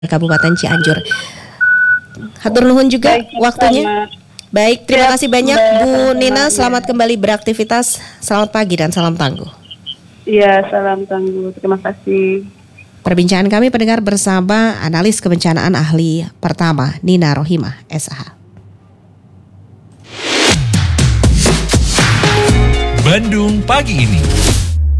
Kabupaten Cianjur. Hatur nuhun juga Baik, waktunya. selamat. Baik, terima Siap, kasih banyak Mbak, Bu Nina. sama-sama. Selamat kembali beraktivitas. Selamat pagi dan salam tangguh. Iya, salam tangguh. Terima kasih. Perbincangan kami pendengar bersama analis kebencanaan ahli pertama Nina Rohimah, SH. Bandung pagi ini.